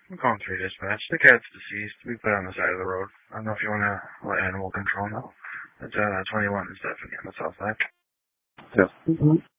I'm calling 3 dispatch. The cat's deceased. We put it on the side of the road. I don't know if you want to let animal control know. It's 21 and Stephanie on the south side. Yeah.